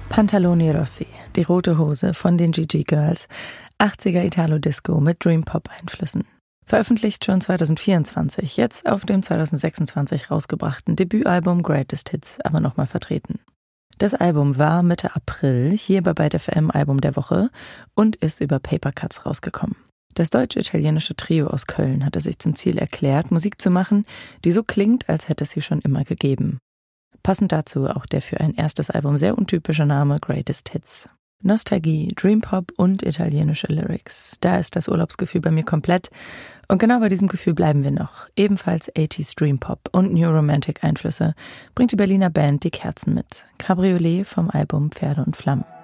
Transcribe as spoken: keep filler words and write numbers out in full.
Pantaloni Rossi, die rote Hose von den Gigi Girls, achtziger Italo-Disco mit Dream-Pop-Einflüssen. Veröffentlicht schon zwanzig vierundzwanzig, jetzt auf dem zwanzig sechsundzwanzig rausgebrachten Debütalbum Greatest Hits aber nochmal vertreten. Das Album war Mitte April hier bei Byte F M Album der Woche und ist über Paper Cuts rausgekommen. Das deutsch-italienische Trio aus Köln hatte sich zum Ziel erklärt, Musik zu machen, die so klingt, als hätte es sie schon immer gegeben. Passend dazu auch der für ein erstes Album sehr untypische Name Greatest Hits. Nostalgie, Dreampop und italienische Lyrics. Da ist das Urlaubsgefühl bei mir komplett. Und genau bei diesem Gefühl bleiben wir noch. Ebenfalls achtziger Dreampop und New Romantic Einflüsse bringt die Berliner Band Die Kerzen mit. Cabriolet vom Album Pferde und Flammen.